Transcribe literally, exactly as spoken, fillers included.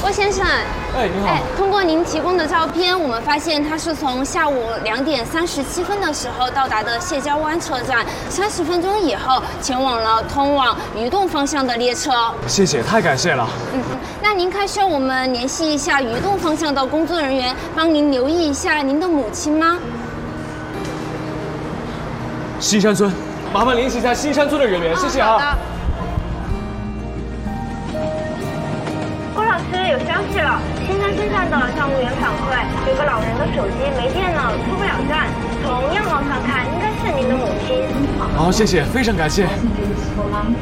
郭先生， 哎，你好。哎， 通过您提供的照片，我们发现他是从下午两点三十七分的时候到达的谢家湾车站，三十分钟以后前往了通往鱼洞方向的列车。 谢谢，太感谢了。 嗯，那您还需要我们联系一下鱼洞方向的工作人员，帮您留意一下您的母亲吗？ 新山村，麻烦联系一下新山村的人员，谢谢啊。 好的。 郭老师有消息了，新山村站的站务员反馈，有个老人的手机没电了，出不了站。从样貌上看，应该是您的母亲。 好，谢谢，非常感谢。